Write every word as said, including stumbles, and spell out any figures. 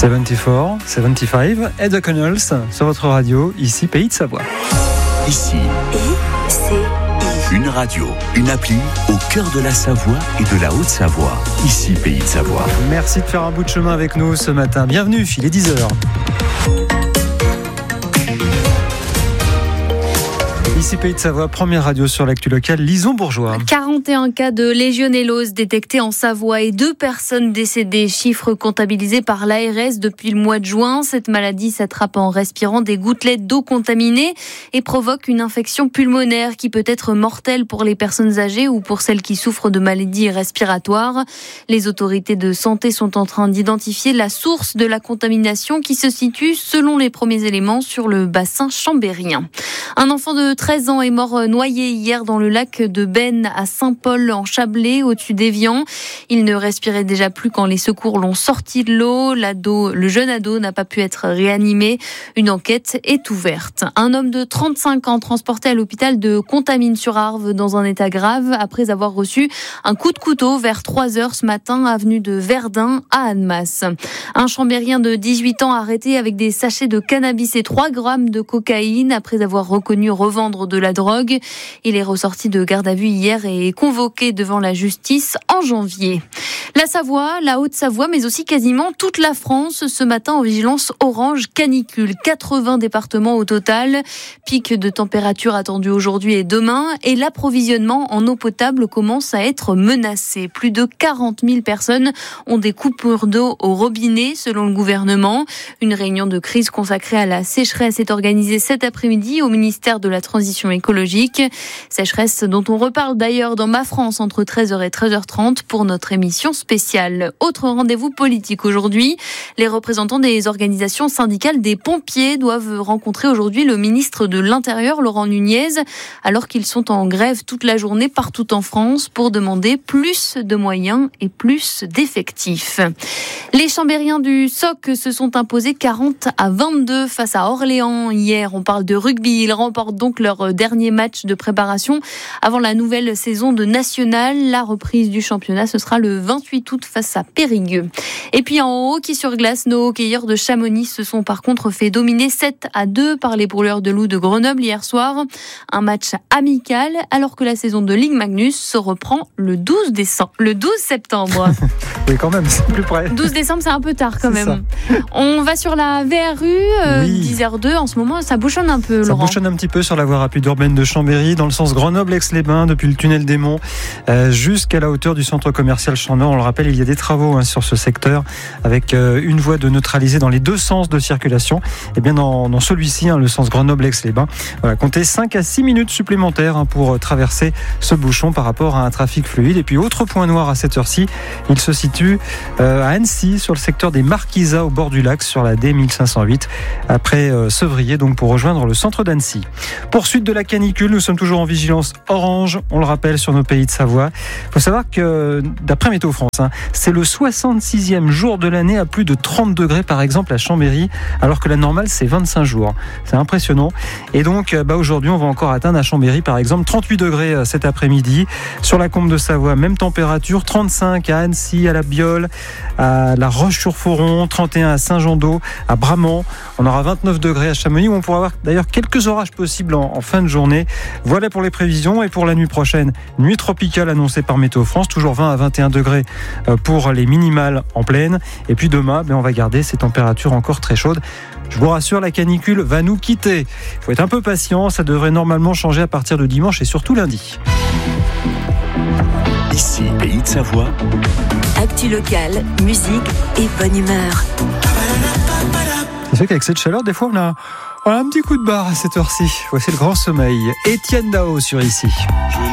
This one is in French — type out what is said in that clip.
soixante-quatre, soixante-quinze, Ed O'Connell sur votre radio, ici Pays de Savoie. Ici, I, C, I. Une radio, une appli au cœur de la Savoie et de la Haute-Savoie. Ici Pays de Savoie. Merci de faire un bout de chemin avec nous ce matin. Bienvenue, il est dix heures. Ici Pays de Savoie, première radio sur l'actu locale, Lison Bourgeois. quarante et un cas de légionellose détectés en Savoie et deux personnes décédées. Chiffre comptabilisé par l'A R S depuis le mois de juin. Cette maladie s'attrape en respirant des gouttelettes d'eau contaminée et provoque une infection pulmonaire qui peut être mortelle pour les personnes âgées ou pour celles qui souffrent de maladies respiratoires. Les autorités de santé sont en train d'identifier la source de la contamination qui se situe, selon les premiers éléments, sur le bassin chambérien. Un enfant de treize ans est mort noyé hier dans le lac de Benne à Saint-Paul en Chablais, au-dessus d'Évian. Il ne respirait déjà plus quand les secours l'ont sorti de l'eau. L'ado, le jeune ado n'a pas pu être réanimé. Une enquête est ouverte. Un homme de trente-cinq ans transporté à l'hôpital de Contamine-sur-Arve dans un état grave après avoir reçu un coup de couteau vers trois heures ce matin, avenue de Verdun à Annemasse. Un chambérien de dix-huit ans arrêté avec des sachets de cannabis et trois grammes de cocaïne après avoir reconnu revendre de la drogue. Il est ressorti de garde à vue hier et est convoqué devant la justice en janvier. La Savoie, la Haute-Savoie, mais aussi quasiment toute la France, ce matin en vigilance orange canicule. quatre-vingts départements au total. Pic de température attendu aujourd'hui et demain. Et l'approvisionnement en eau potable commence à être menacé. Plus de quarante mille personnes ont des coupures d'eau au robinet, selon le gouvernement. Une réunion de crise consacrée à la sécheresse est organisée cet après-midi au ministère de la Transition écologique. Sécheresse dont on reparle d'ailleurs dans Ma France entre treize heures et treize heures trente pour notre émission spéciale. Autre rendez-vous politique aujourd'hui. Les représentants des organisations syndicales des pompiers doivent rencontrer aujourd'hui le ministre de l'Intérieur, Laurent Nunez, alors qu'ils sont en grève toute la journée partout en France pour demander plus de moyens et plus d'effectifs. Les Chambériens du S O C se sont imposés quarante à vingt-deux face à Orléans hier. On parle de rugby. Ils remportent donc leur dernier match de préparation avant la nouvelle saison de National. La reprise du championnat, ce sera le vingt-huit août face à Périgueux. Et puis en hockey sur glace, nos hockeyeurs de Chamonix se sont par contre fait dominer sept à deux par les brûleurs de loups de Grenoble hier soir. Un match amical alors que la saison de Ligue Magnus se reprend le douze décembre, le douze septembre. Oui, quand même, c'est plus près. douze décembre, c'est un peu tard quand c'est même. Ça. On va sur la V R U, euh, oui. dix heures deux. En ce moment, ça bouchonne un peu, ça Laurent. Ça bouchonne un petit peu sur la voie rapide urbaine de Chambéry, dans le sens Grenoble-Aix-les-Bains, depuis le tunnel des Monts euh, jusqu'à la hauteur du centre commercial Champ-Nord. On le rappelle, il y a des travaux hein, sur ce secteur, avec euh, une voie de neutralisée dans les deux sens de circulation. Et bien dans, dans celui-ci, hein, le sens Grenoble-Aix-les-Bains, voilà, comptez cinq à six minutes supplémentaires hein, pour traverser ce bouchon par rapport à un trafic fluide. Et puis autre point noir à cette heure-ci, il se situe euh, à Annecy, sur le secteur des Marquisas, au bord du lac, sur la D mille cinq cent huit, après euh, Sevrier, donc pour rejoindre le centre d'Annecy. Poursuite de la canicule, nous sommes toujours en vigilance orange, on le rappelle, sur nos Pays de Savoie. Il faut savoir que, d'après Météo France, hein, c'est le soixante-sixième jour de l'année à plus de trente degrés, par exemple à Chambéry, alors que la normale c'est vingt-cinq jours. C'est impressionnant. Et donc bah, aujourd'hui, on va encore atteindre à Chambéry, par exemple, trente-huit degrés cet après-midi. Sur la Combe de Savoie, même température, trente-cinq à Annecy, à la Biole, à la Roche-sur-Foron, trente et un à Saint-Jean-d'Eau, à Bramant. On aura vingt-neuf degrés à Chamonix, où on pourra avoir d'ailleurs quelques orages possibles en, en fin de journée. Voilà pour les prévisions. Et pour la nuit prochaine, nuit tropicale annoncée par Météo France, toujours vingt à vingt et un degrés pour les minimales en pleine. Et puis demain, ben, on va garder ces températures encore très chaudes. Je vous rassure, la canicule va nous quitter. Il faut être un peu patient, ça devrait normalement changer à partir de dimanche et surtout lundi. Ici, Pays de Savoie. Actu locale, musique et bonne humeur. C'est vrai qu'avec cette chaleur, des fois, on a, on a un petit coup de barre à cette heure-ci. Voici le grand sommeil. Étienne Dao sur Ici.